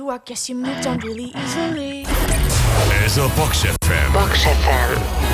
you, I guess you moved on really easily. Ez a Paks FM. Paks FM.